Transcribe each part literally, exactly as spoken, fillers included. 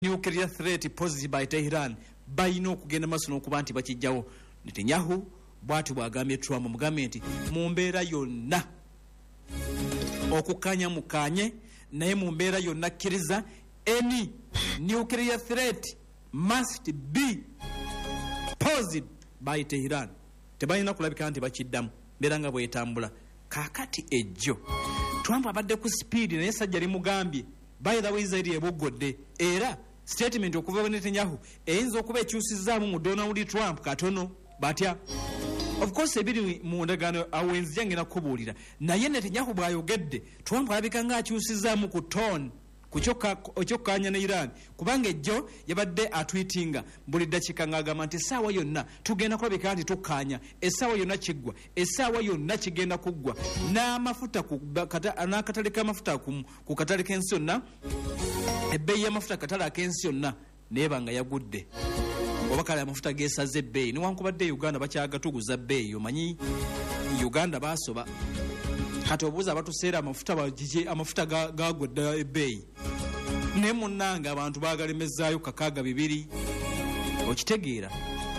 nuclear threat posed by Tehran bayina okugenda maaso n'okuba nti bakijjawo. Netanyahu bw'ati bw'agambye Trump mugambye nti mu mbeera yonna okukanya mukanye naye mu mbeera yonna kkiriza any nuclear threat must be posed by Tehran. Tebalina kulabika nti bakiddamu mbeera nga bw'etambula. Kaakati ejjo Trump abadde ku speed naye sajja limugambye by the way Israel eboggodde era statement okuva Netanyahu eyinza okuba ekyusizaamu mu Donald Trump katono batya. Of course ebiri mu ndagaano awenzi jange nakubuulira naye Netanyahu bw'ayogedde Trump alabika ng'akyusizaamu ku tone ku kyokkaanya ne Iran kubanga ejjo yabadde atwitinga buli ddakiika ng'agamba nti essaawa yonna tugenda kulabika nti tukkaanya, essaawa yonna kiggwa, essaawa yonna kigenda kuggwa n'amafuta n'akatale k'amafuta ku katale k'ensi yonna, ebbeeyi y'amafuta katale ak'ensi yonna neeba nga yagudde. Oba kale amafuta geesaze ebbeeyi newankubadde Uganda bakyagatuguza bbeeyi. Omanyi Uganda baasoba kati obuuza abatuseera amafuta bagije amafuta gagwa dda ebbeeyi naye munnange abantu baagalemezaayo kakaaga bibiri. Okitegeera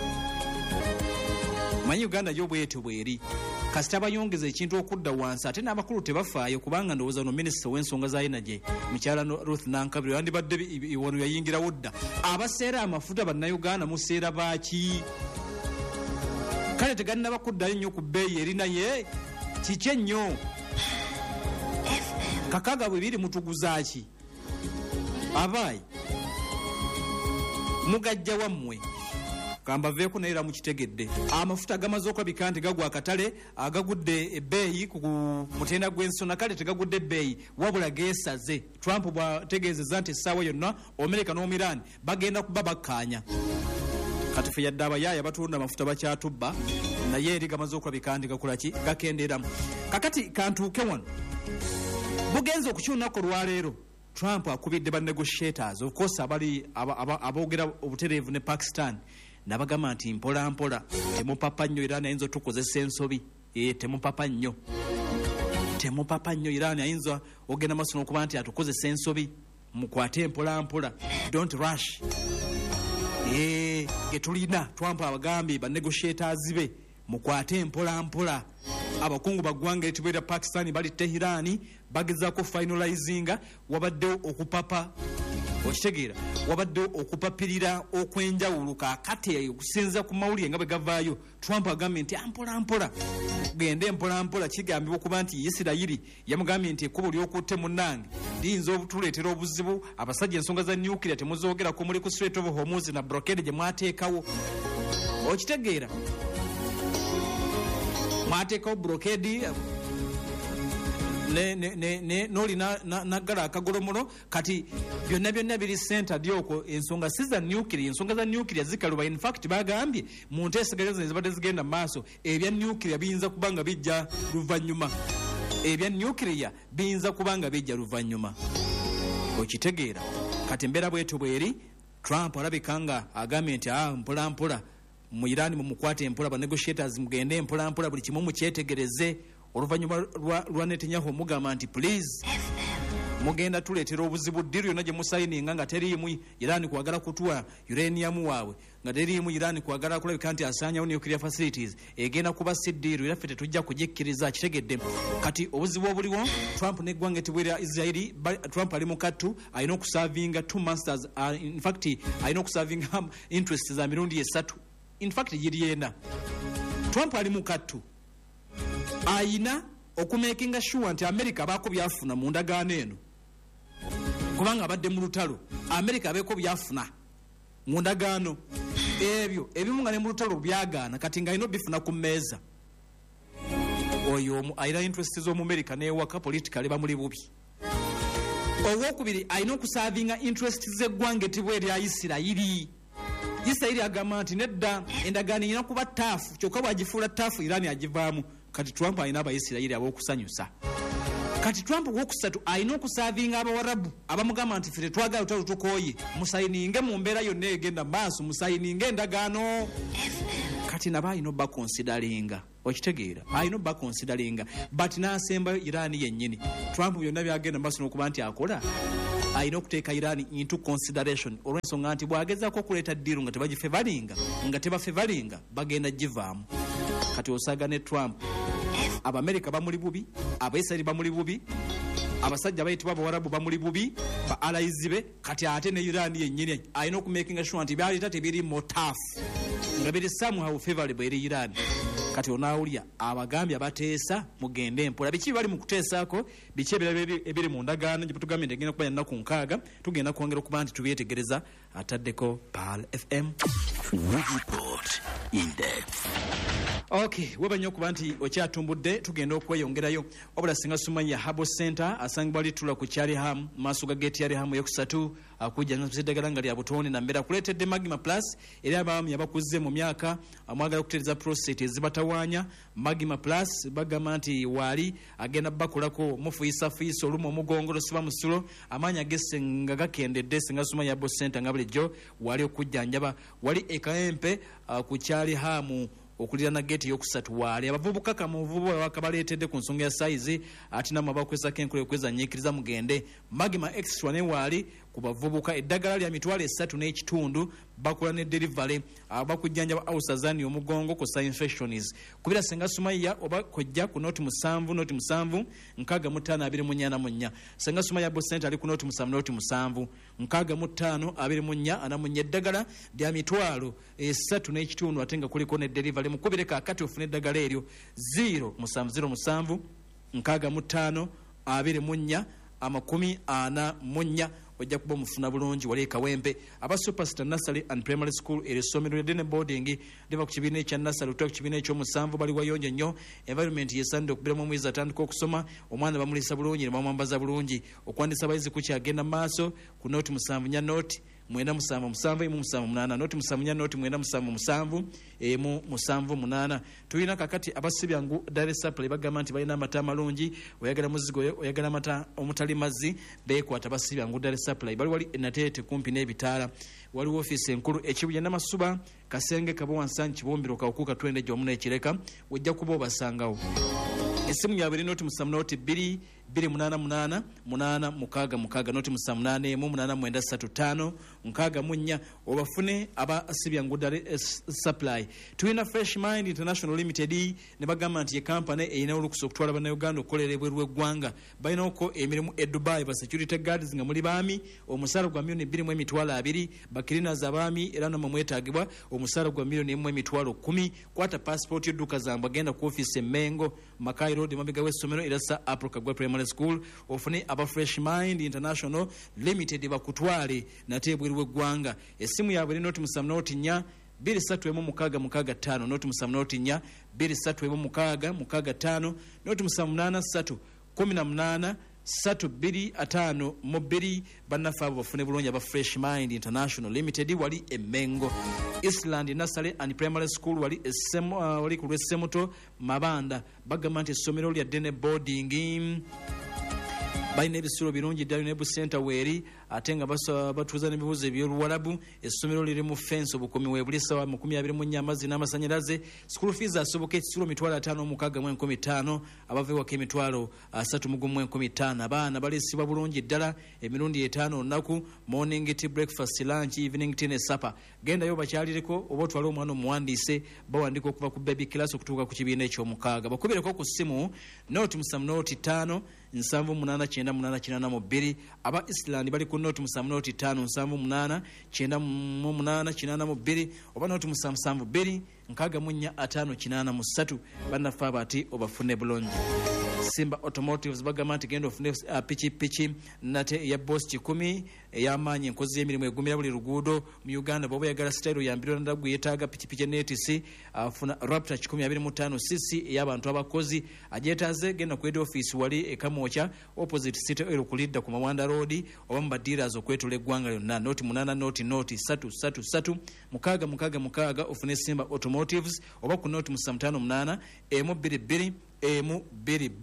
manyi Uganda yo bwetyo bweri kasita bayongeza ekintu okudda wansi ate n'abakulu tebafaayo kubanga ndowooza no minisita w'ensonga za energy mukyala Ruth Nankabirwa yandibadde wano yayingirawo dda. Abaseera amafuta bannayuganda museera baaki? Kale tegalina bakuddayo nnyo ku bbeeyi eri naye kiki ennyo kakaaga bwebiri mutuguzaaki abaayi mugajja wammwe kambaveeko naye era mukitegedde amafuta gamaze okulabika nti gagwa akatale agagudde ebbeeyi ku mutenda gw'ensona kale tegagudde ebbeeyi wabula geesaze. Trump bw'ategeezezza nti essaawa yonna Amerika n'Omirani bagenda kuba bakkaanya. Kati fe yadde abayaaya batunda amafuta bakyatubba naye eri gamaze okulabika nti gakola ki gakendeeramu. Kakati kantuuke wano bugenza okukyunaku olwaleero Trump akubidde ba negotiators of course abali aboogera obutereevu ne Pakistan nabagamba nti mpola mpola temupapa nnyo Iran ayinza otukozesa ensobi. E, temupapa nnyo temupapa nnyo Iran ayinza ogenda maaso n'okuba nti atukozesa ensobi. Mukwate mpola mpola, don't rush. E, getulina Trump abagambye ba negotiators be mukwate mpola mpola. Abakungu baggwanga etibwera Pakistan bali Tehran bagezaako finalizinga wabaddewo okupapa. Okitegeera wabaddewo okupapirira okwenjawulo kaakati okusinza ku mawulire nga bwe gavaayo. Trump agambye nti ampola mpola gende mpola mpola. Kigambibwa okuba nti Isirayiri yamugambye nti ekkubo ly'okutte munnange liyinza obutuleetera obuzibu. Abasajja ensonga za nuclear temuzoogerako muli ku Strait of Hormuz na blockade gye mwateekawo. Okitegeera mwateekawo blockade ne ne ne ne noli na nagala akagolomono kati byonna byonna biri center dyoko ensonga si za nuclear. Ensonga za nuclear zikaluba. In fact bagambye mu nteeseganyeza ezibadde zigenda maaso ebya nuclear biyinza kubanga bijja luvannyuma. Ebya nuclear biyinza kubanga bijja luvannyuma. Okitegeera kati mbeera bwetyo bweri. Trump alabika nga agambye nti ah mpola mpola mu Iran mu mukwate mpola ba negotiators mugende mpola mpola buli kimu mukyetegereze. Oluvannyuma lwa Netanyahu mugamba nti please mugenda tuleetera obuzibu ddiru yonna gye musayininga nga teriimu Iran kwagala kutuwa uranium waabwe nga teriimu Iran kwagala kulabika nti asaanyawo nuclear facilities egenda kuba si ddiru era ffe tetujja kugikkiriza. Kitegedde kati obuzibu obuliwo. Trump n'eggwanga etibwera Israeli Trump ali mu kattu alina okusavinga two masters uh, in fact alina okusavinga interest za mirundi esatu in fact giri ena. Trump ali mu kattu ayina okumakinga sure nti America baako byafuna mu ndagaano eno kubanga abadde mu lutalo. America abeeko byafuna mu ndagaano ebyo ebimu nga ne mu lutalo byagaana kati nga alina bifuna ku mmeeza. Oyo ayina interest z'omu America n'ewaka politically bamuli bubi. Owokubiri alina okusavinga interest z'eggwanga etibwa erya Isirayiri. Isirayiri agamba nti nedda endagaano erina kuba ttaafu kyokka bw'agifuula ttaafu Iran agivaamu. Kati Trump alina Abayisirayiri ab'okusanyusa. Kati Trump wokusatu alina okusavinga Abawarabu abamugamba nti ffe tetwagala lutalo tukooye musayininge mu mbeera yonna egenda maaso musayininge endagaano. Kati nabo alina obba consideringa. Okitegeera alina obba consideringa but n'asembayo Iran yennyini. Trump byonna byagenda maaso n'okuba nti akola ayina okuteeka Iran into consideration olw'ensonga nti bw'agezaako okuleeta ddiiru nga tebagifevalinga nga tebafevalinga bagenda givaamu. Kati osaaga ne Trump, Abamerika bamuli bubi, Abaisirairi bamuli bubi, abasajja bayitibwa Abawarabu bamuli bubi, ba allies be, kati ate ne Iran yennyini ayina okumakinga sure nti byaleeta tebiri motaafu nga biri somehow favorable eri Iran. Kati onaawulya abagambye abateesa mugende mpola. Biki bali mu kuteesaako, biki ebirala ebiri mu ndagaano gye tugambye nti egenda kuba ennaku nkaaga, tugenda kwongera okuba nti tubyetegereza. Ataddeko Paal F M Report Index. Okay, weba nnyo okuba nti okyatumbudde, tugenda okweyongerayo. Wabula singa Sumaya Herbal Center asangibwa litula ku Kyali Ham, maaso ga geeti yali hamu yokusatu, akujja n'eddagala nga lya butonde na mbeera kuleetedde Magima Plus era abaami abakuze mu myaka amwagala okutereeza prostate ezibatawaanya. Magima Plus bagamba nti waali agenda bakolako mufuyisafuyiisa olumu omugongo losiba musulo amaanyi agesse nga gakendedde. Singa Sumaya Herbal Center nga bulijjo wali okujjanjaba. Wali ekayempe uh, ku Kyali Hamu okulira na gate yokusatu wali abavubuka kamuvubu wakabaleetedde ku nsonga ya size ati namwe abakwesako enkole okweza nyiikiriza mugende. Magima Extra ne wali ku bavubuka eddagala lya mitwalo esatu n'ekitundu bakola ne delivery abakujjanjaba ausazani omugongo ku infections kubira Singa Sumaya oba kojja ku noti musanvu noti musanvu nkaga mutano abiri mu nnya na munnya. Singa Sumaya Herbal Center ali ku noti musanvu noti musanvu nkaga mutano abiri mu nnya ana munnya eddagala lya mitwalo esatu n'ekitundu atenga kuliko ne delivery mukubire kakati ofune eddagala eryo zero musanvu zero musanvu nkaga mutano abiri mu nnya amakumi ana mu nnya. Ojja kuba mufuna bulungi wali Kawempe. Aba Superstar Nursery and Primary School erisomero ly'Edene Boarding liva ku kibiina ekya Nursery okutuuka ku kibiina ekyomusanvu bali wayonjo nnyo. Environment yesande okubiramu omwezi atandika okusoma omwana bamulisa bulungi ne bamwambaza bulungi. Okwandisa abayizi kukyagenda maaso ku noti musanvu nya noti mwenda musanvu musanvu emu musanvu munaana noti musanvu nya noti mwenda musanvu musanvu emu musanvu munaana. Tulina kakati abasibyangu Dare Supply bagamba nti balina amata amalungi. Oyagala muzigo oyagala amata omutali mazzi beekwata basibyangu Dare Supply bali wali enateete kumpi n'ebitaala. Waliwo ofiisi enkulu ekibuya n'amasuba Kasenge Kabowa Nsanyi Kibumbiro Kawukuka twende gy'omu n'ekireka wajja kuba obasangawo. Esimu yabiri noti musanvu noti bbiri bbiri munaana munaana munaana mukaaga mukaaga noti musanvu munaana emu munaana mwenda ssatu ttaano nkaaga mu nnya obafune aba Sibyangu Dare Supply. Tulina Fresh Mind International Limited ne bagamba nti ye kampani eyina olukusa okutwala bannayuganda okukolera ebweru w'eggwanga. Balinaoko emirimu e Dubai ba security guards nga muli baami omusaala gwa milioni bbiri mu emitwalo abiri bakirinaza abaami era namwe mwetaagibwa omusaala gwa milioni emu emitwalo kkumi. Kwata passport y'edduuka zambwe agenda ku ofiisi Mengo Makai Road mabega w'essomero era sa April Kagwe Primary School ofune aba Fresh Mind International Limited bakutwale nate ebweru w'eggwanga. Esimu yabwe noti musanvu noti nnya bbiri ssatu emu mukaaga mukaaga ttaano noti musanvu noti nnya bbiri ssatu emu mukaaga mukaaga ttaano noti musanvu munaana ssatu kumi na munaana ssatu bbiri ataano mu bbiri. Bannaffe abo bafune bulungi aba Fresh Mind International Limited wali Emengo. Eastland Nursery and Primary School wali esemu uh, wali ku lw'essemuto Mabanda bagamba nti essomero lya Dene Boarding balina ebisulo birungi ddala ne Center weeri ate nga batuuza n'ebibuuzo eby'Oluwarabu. Essomero liri mu fensi obukomi weebuli ssaawa makumi abiri mu nnya amazzi n'amasanyalaze. School fees asoboka ekisulo mitwalo ataano mukaaga mu enkumi ttaano abava ewaka emitwalo asatu mu gumu enkumi ttaano. Abaana baleesibwa bulungi ddala emirundi etaano olunaku morning tea breakfast lunch evening tea ne supper. Gendayo bakyalireko oba otwale omwana omuwandiise bawandika okuva ku baby class okutuuka ku kibiina eky'omukaaga. Bakubireko ku ssimu noti musanvu noti ttaano nsanvu munaana kyenda munaana kinaana mu bbiri. Aba Eastland bali ku noti musanvu noti ttaano nsanvu munaana kyenda mu munaana kinaana mu bbiri oba noti musanvu musanvu bbiri nkaaga mu nnya ataano kinaana mu ssatu. Bannaffe abo ati obafune bulungi. Simba Automotives bagamba nti genda ofune uh, pichi pichi nate ya boss kikumi ey'amaanyi enkozi y'emirimu egumira buli luguudo mu Uganda. Bw'oba oyagala style yambirwa nadagu yeetaaga pichi pichi netisi afuna uh, Raptor kikumi abiri mu ttaano cc ey'abantu abakozi agyetaaze genda ku head office wali e Kamwokya opposite City Oil kulidda ku Mawanda Road oba mu badealers okwetula eggwanga lyonna. Noti munaana noti noti satu satu satu mukaaga mukaaga mukaaga ofune Simba Automotives oba ku noti musanvu ttaano munaana emu bbiri bbiri emu bbiri bbiri.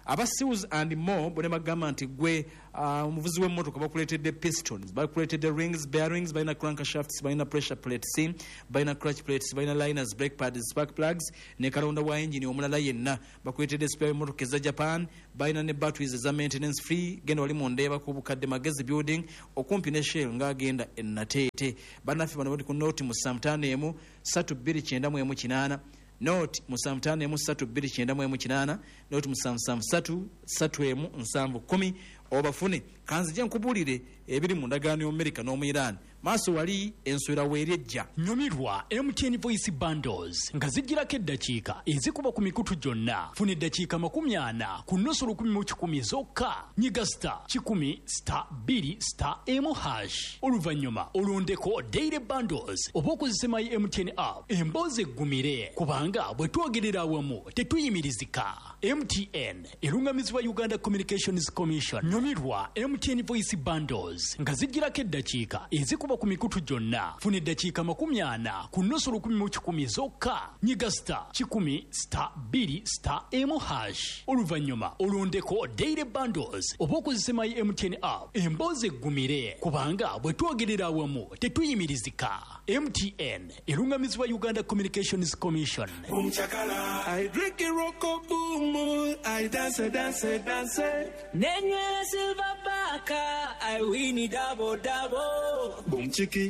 aba Seals and More bone bagamba nti gwe omuvuzi uh, w'emmotoka bakuleetedde pistons, bakuleetedde rings, bearings, balina crankshafts, balina pressure plates, balina clutch plates, balina liners, brake pads, spark plugs ne kalonda wa engine omulala yenna, bakuleetedde spare emmotoka eza Japan, balina ne batteries eza maintenance free. Genda wali mundeeba ku bukadde magezi building okumpi ne Shell ng'agenda e Nateete. Bannaffe bano bali ku nooti mu samutaano emu ssatu bbiri kyenda mu emu kinaana, nooti mu samutaano emu ssatu bbiri kyenda mu emu kinaana, nooti mu samusamu ssatu ssatu emu nsanvu kkumi. Obafune kanzije nkubuulire ebiri mu ndagaano y'Amerika n'omu Iran. Maaso wali enswera weerejja. Nyumirwa M T N Voice Bundles nga zijjirako eddakiika ezikuba ku mikutu gyonna. Funa eddakiika makumi ana ku nnusu lukumi mu kikumi zokka. Nyiga star kikumi star bbiri star emu hash. Oluvannyuma olondeko daily bundles oba okozesa my M T N app emboozi eggumire kubanga bwe twogerera awamu tetuyimirizika. M T N erungamizibwa Uganda Communications Commission. Nyumirwa M T N Voice Bundles nga zijjirako eddakiika ezikuba ku mikutu gyonna. Funa eddakiika makumi ana ku nnusu lukumi mu kikumi zokka. Nyiga star kikumi star bbiri star emu hash. Oluvannyuma olondeko daily bundles oba okozesa my M T N app emboozi eggumire kubanga bwe twogerera awamu tetuyimirizika. M T N erungamizibwa Uganda Communications Commission. I drink a rock boom, I dance, dance, dance. Nenye silver baka, I win it double double. Boom chiki.